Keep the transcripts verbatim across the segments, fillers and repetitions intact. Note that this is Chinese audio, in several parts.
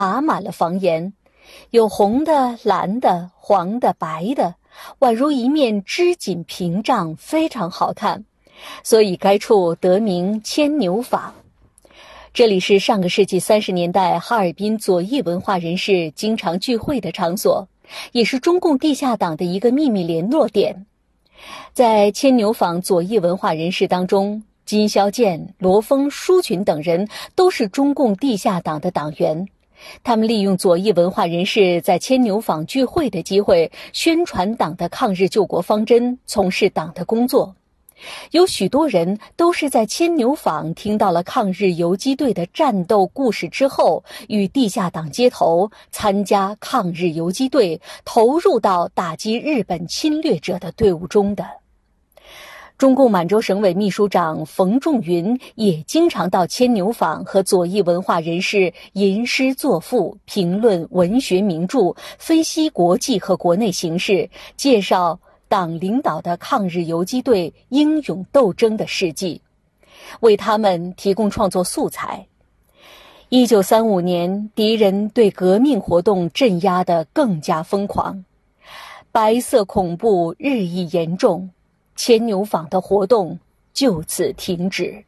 爬满了房檐，有红的、蓝的、黄的、白的，宛如一面织锦屏障，非常好看，所以该处得名牵牛坊。这里是上个世纪三十年代哈尔滨左翼文化人士经常聚会的场所，也是中共地下党的一个秘密联络点。在牵牛坊左翼文化人士当中，金肖剑、罗峰、舒群等人都是中共地下党的党员。他们利用左翼文化人士在牵牛坊聚会的机会，宣传党的抗日救国方针，从事党的工作。有许多人都是在牵牛坊听到了抗日游击队的战斗故事之后，与地下党接头，参加抗日游击队，投入到打击日本侵略者的队伍中的。中共满洲省委秘书长冯仲云也经常到牵牛坊和左翼文化人士吟诗作赋，评论文学名著，分析国际和国内形势，介绍党领导的抗日游击队英勇斗争的事迹，为他们提供创作素材。一九三五年，敌人对革命活动镇压得更加疯狂，白色恐怖日益严重，牵牛坊的活动就此停止。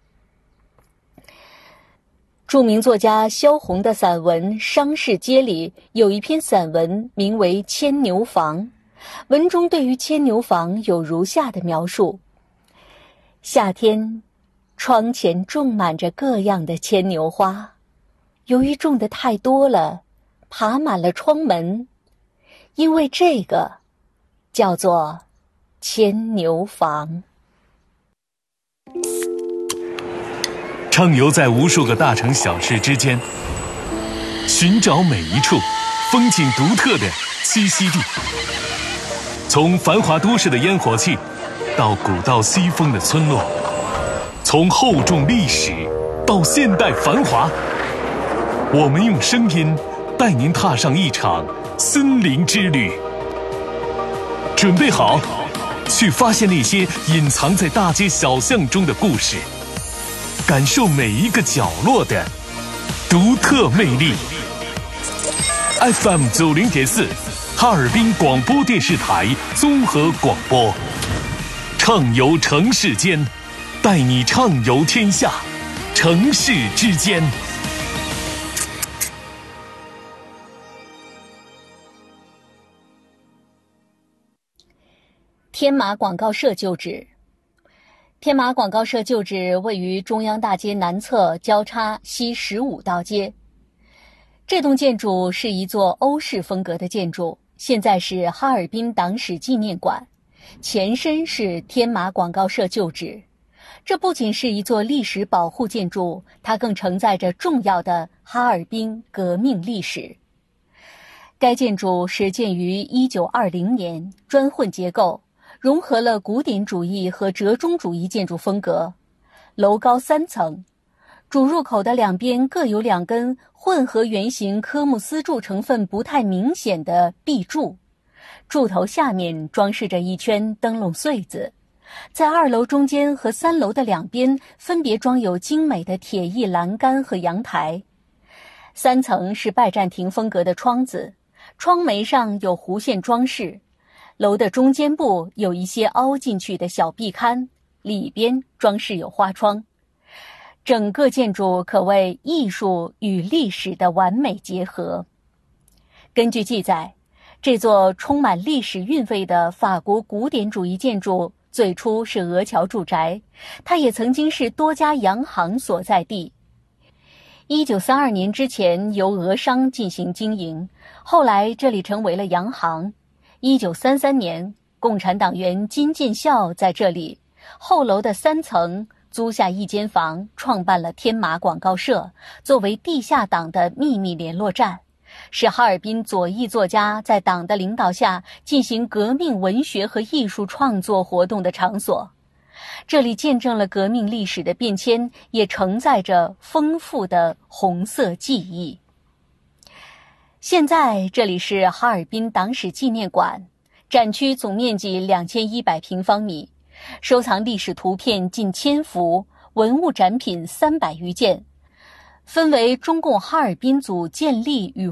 著名作家萧红的散文《商市街》里有一篇散文名为《牵牛坊》，文中对于牵牛坊有如下的描述：夏天，窗前种满着各样的牵牛花，由于种得太多了，爬满了窗门，因为这个叫做牵牛坊。 畅游在无数个大城小市之间，寻找每一处风景独特的栖息地。从繁华都市的烟火气，到古道西风的村落，从厚重历史到现代繁华，我们用声音带您踏上一场森林之旅。准备好，去发现那些隐藏在大街小巷中的故事，感受每一个角落的独特魅力。F M 九零点四，哈尔滨广播电视台综合广播，畅游城市间，带你畅游天下，城市之间。 天马广告社旧址。天马广告社旧址位于中央大街南侧，交叉西十五道街。这栋建筑是一座欧式风格的建筑，现在是哈尔滨党史纪念馆，前身是天马广告社旧址。这不仅是一座历史保护建筑，它更承载着重要的哈尔滨革命历史。该建筑始建于一九二零年，砖混结构，融合了古典主义和折中主义建筑风格，楼高三层，主入口的两边各有两根混合圆形科木丝柱成分不太明显的壁柱，柱头下面装饰着一圈灯笼穗子，在二楼中间和三楼的两边分别装有精美的铁艺栏杆和阳台。三层是拜占庭风格的窗子，窗楣上有弧线装饰，楼的中间部有一些凹进去的小壁龛，里边装饰有花窗。整个建筑可谓艺术与历史的完美结合。根据记载，这座充满历史韵味的法国古典主义建筑最初是俄侨住宅，它也曾经是多家洋行所在地。一九三二年之前由俄商进行经营，后来这里成为了洋行。一九三三年，共产党员金进孝在这里后楼的三层租下一间房，创办了天马广告社，作为地下党的秘密联络站，是哈尔滨左翼作家在党的领导下进行革命文学和艺术创作活动的场所。这里见证了革命历史的变迁，也承载着丰富的红色记忆。现在这里是哈尔滨党史纪念馆，展区总面积两千一百平方米，收藏历史图片近千幅，文物展品三百余件， 分为中共哈尔滨组建立与